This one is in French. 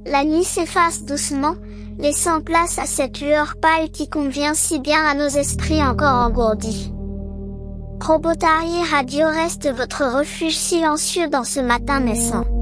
La nuit s'efface doucement, laissant place à cette lueur pâle qui convient si bien à nos esprits encore engourdis. Robotari Radio reste votre refuge silencieux dans ce matin naissant.